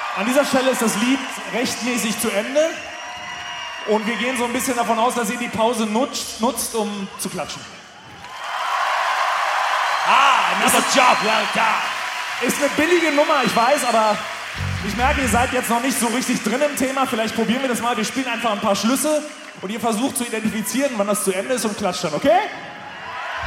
An dieser Stelle ist das Lied rechtmäßig zu Ende. Und wir gehen so ein bisschen davon aus, dass ihr die Pause nutzt, um zu klatschen. Another job well done. Ist eine billige Nummer, ich weiß, aber ich merke, ihr seid jetzt noch nicht so richtig drin im Thema. Vielleicht probieren wir das mal. Wir spielen einfach ein paar Schlüsse und ihr versucht zu identifizieren, wann das zu Ende ist und klatscht dann, okay?